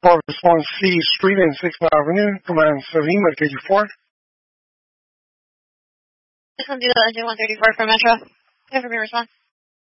For response C Street and 6th Avenue, command Salim at KG4. This will do the engine 134 for Metro. Give me a response.